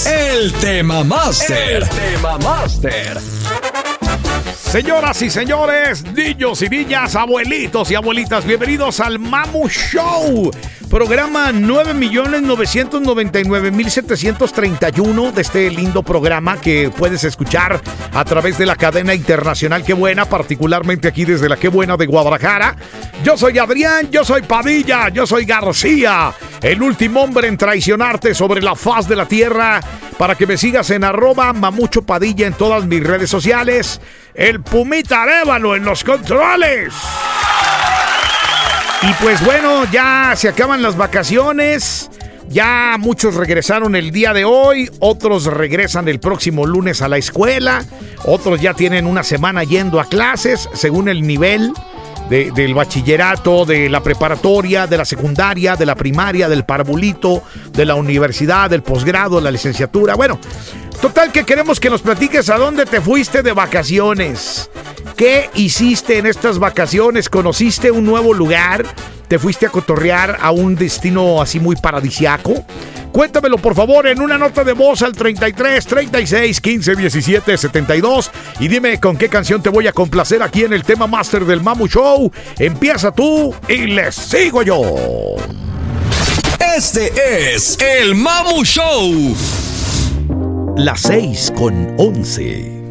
el Tema Master. Señoras y señores, niños y niñas, abuelitos y abuelitas, bienvenidos al Mamu Show. Programa 9.999.731 de este lindo programa que puedes escuchar a través de la cadena internacional Qué Buena, particularmente aquí desde la Qué Buena de Guadalajara. Yo soy Adrián, yo soy Padilla, yo soy García, el último hombre en traicionarte sobre la faz de la tierra. Para que me sigas en @Mamucho Padilla en todas mis redes sociales. El Pumita Arévalo en los controles. Y pues bueno, ya se acaban las vacaciones. Ya muchos regresaron el día de hoy, otros regresan el próximo lunes a la escuela, otros ya tienen una semana yendo a clases según el nivel del bachillerato, de la preparatoria, de la secundaria, de la primaria, del parvulito, de la universidad, del posgrado, de la licenciatura. Bueno, total que queremos que nos platiques a dónde te fuiste de vacaciones. ¿Qué hiciste en estas vacaciones? ¿Conociste un nuevo lugar? ¿Te fuiste a cotorrear a un destino así muy paradisiaco? Cuéntamelo por favor en una nota de voz al 33 36 15 17 72 y dime con qué canción te voy a complacer aquí en el Tema Master del Mamu Show. Empieza tú y les sigo yo. Este es el Mamu Show. Las 6:11.